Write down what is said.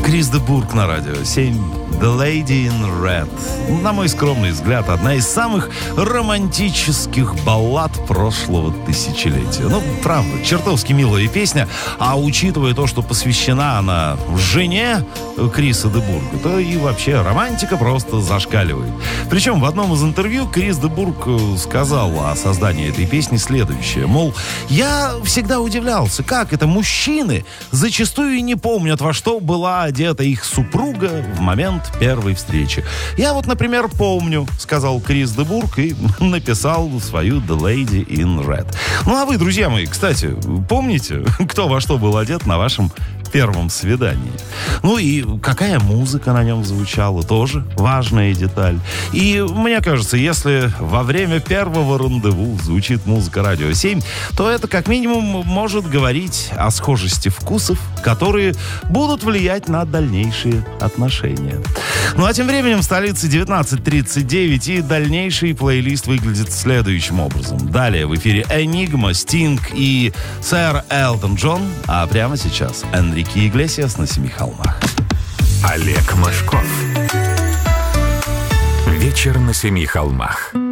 Крис де Бургh на радио 7. The Lady in Red. На мой скромный взгляд, одна из самых романтических баллад прошлого тысячелетия. Ну, правда, чертовски милая песня. А учитывая то, что посвящена она жене Криса де Бургha, то и вообще романтика просто зашкаливает. Причем в одном из интервью Крис де Бургh сказал о создании этой песни следующее. Мол, я всегда удивлялся, как это мужчины зачастую не помнят, во что была одета их супруга в момент первой встречи. Я вот, например, помню, сказал Крис де Бургh и написал свою The Lady in Red. Ну а вы, друзья мои, кстати, помните, кто во что был одет на вашем первом свидании? Ну и какая музыка на нем звучала, тоже важная деталь. И мне кажется, если во время первого рандеву звучит музыка Радио 7, то это как минимум может говорить о схожести вкусов, которые будут влиять на дальнейшие отношения. Ну а тем временем в столице 19:39, и дальнейший плейлист выглядит следующим образом. Далее в эфире Enigma, Sting и сэр Элтон Джон, а прямо сейчас Энрике Иглесиас на Семи холмах. Олег Мошков. Вечер на Семи холмах.